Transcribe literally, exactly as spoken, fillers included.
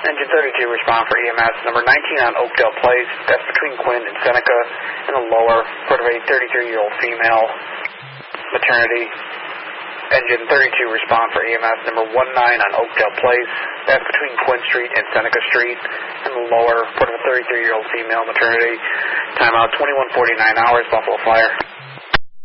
Engine thirty-two, respond for E M S number nineteen on Oakdale Place. That's between Quinn and Seneca in the lower part of a thirty-three-year-old female, maternity. Engine thirty-two, respond for E M S number nineteen on Oakdale Place. That's between Quinn Street and Seneca Street in the lower part of a thirty-three-year-old female, maternity. Timeout twenty-one forty-nine hours, Buffalo Fire.